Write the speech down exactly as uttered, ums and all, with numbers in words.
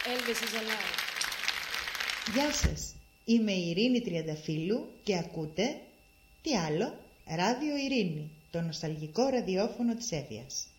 Elvis is alive. Γεια σας, είμαι η Ειρήνη Τριανταφύλλου και ακούτε, τι άλλο, Ράδιο Ειρήνη, το νοσταλγικό ραδιόφωνο της Εύβοιας.